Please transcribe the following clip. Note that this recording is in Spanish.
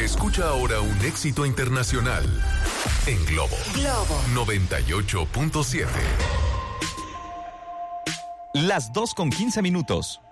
Escucha ahora un éxito internacional en Globo 98.7. Las 2:15.